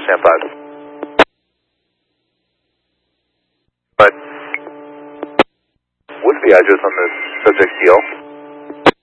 stand 5. But what's the address on the subject DL?